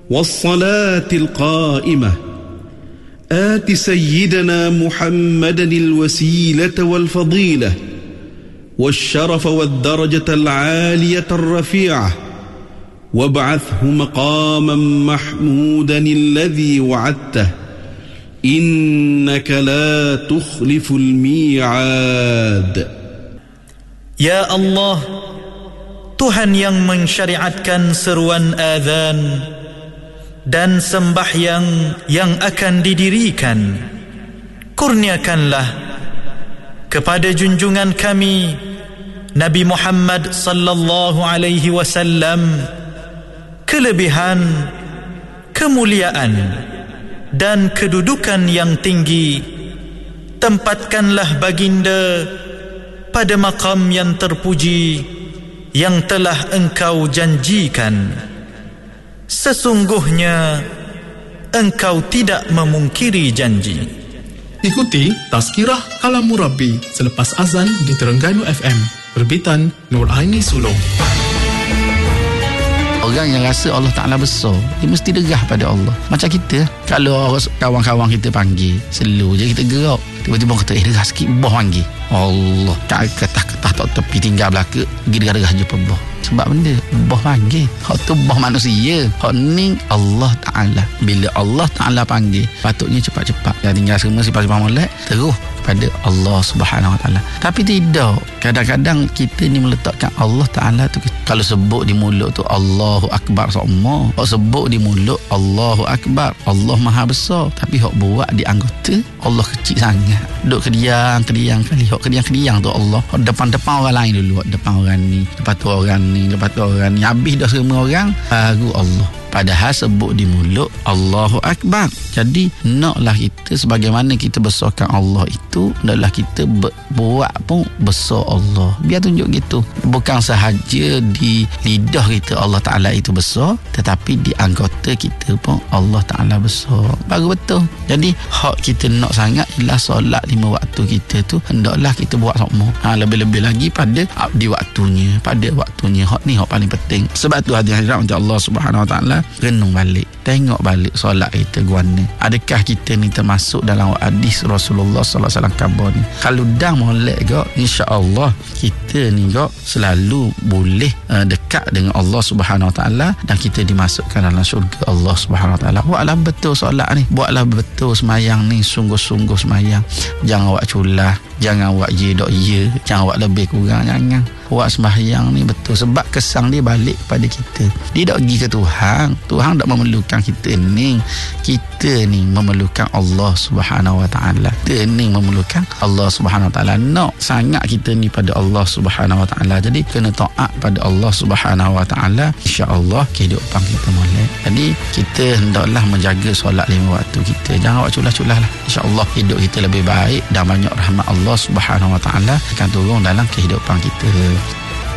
والصلاة القائمة آت سيدنا محمدا الوسيلة والفضيلة والشرف والدرجة العالية الرفيعة وابعثه مقاما محمودا الذي وعدته إنك لا تخلف الميعاد. Ya Allah, Tuhan yang mensyariatkan seruan azan dan sembahyang yang akan didirikan, kurniakanlah kepada junjungan kami Nabi Muhammad sallallahu alaihi wasallam kelebihan, kemuliaan dan kedudukan yang tinggi. Tempatkanlah baginda pada maqam yang terpuji yang telah engkau janjikan. Sesungguhnya engkau tidak memungkiri janji. Ikuti Tazkirah Kalamur Rabbi selepas azan di Terengganu FM. Terbitan Nur Aini Sulong. Orang yang rasa Allah Ta'ala besar, dia mesti degah pada Allah. Macam kita, kalau kawan-kawan kita panggil, slow je kita gerak. Tiba-tiba kata, degah sikit, boh panggil. Allah, ketah-ketah tak tepi tinggal belaka, pergi degah-degah jumpa boh. Sebab benda, boh panggil. Hak tu boh manusia. Hak ni Allah Ta'ala. Bila Allah Ta'ala panggil, patutnya cepat-cepat. Yang tinggal semua sifat-sifat molek, terus pada Allah Subhanahu Wa Ta'ala. Tapi tidak. Kadang-kadang kita ni meletakkan Allah Ta'ala tu, kalau sebut di mulut tu Allahu Akbar sama. Hak sebut di mulut Allahu Akbar, Allah Maha Besar. Tapi hak buat di anggota, Allah kecil sangat. Duk kediang kali. Hak kediang tu Allah. Hak depan-depan orang lain dulu. Hak depan orang ni, lepas tu orang ni, lepas tu orang ni. Habis dah semua orang, baru Allah. Padahal sebut di mulut Allahu Akbar. Jadi naklah kita, sebagaimana kita besarkan Allah itu, naklah kita buat pun besar Allah. Biar tunjuk gitu. Bukan sahaja di lidah kita Allah Ta'ala itu besar, tetapi di anggota kita pun Allah Ta'ala besar. Baru betul. Jadi hak kita nak sangat ialah solat 5 waktu kita tu hendaklah kita buat sama. Lebih-lebih lagi pada di waktunya. Pada waktunya. Hak ni hak paling penting. Sebab tu hadirin untuk Allah Subhanahu Wa Ta'ala, renung balik, tengok balik solat kita guana. Adakah kita ni termasuk dalam hadis Rasulullah sallallahu alaihi wasallam khabar ni? Kalau dah molek gak, insya-Allah kita ni gak selalu boleh dekat dengan Allah Subhanahu Wa Taala dan kita dimasukkan dalam syurga Allah Subhanahu Wa Taala. Buatlah betul solat ni, buatlah betul semayang ni, sungguh-sungguh semayang. Jangan awak culah, jangan awak ye, jangan awak lebih kurang, jangan. Buat sembahyang ni betul, sebab kesan dia balik kepada kita. Dia tak pergi ke Tuhan. Tuhan tak memerlukan kita ni. Kita ni memerlukan Allah Subhanahu Wa Taala. Kita ni memerlukan Allah Subhanahu Wa Taala. Nak sangat kita ni pada Allah Subhanahu Wa Taala. Jadi kena taat pada Allah Subhanahu Wa Taala. Insya-Allah kehidupan kita molek. Jadi kita hendaklah menjaga solat 5 waktu kita. Jangan awak culah-culah lah. Insya-Allah hidup kita lebih baik dan banyak rahmat Allah Subhanahu Wa Taala akan turun dalam kehidupan kita.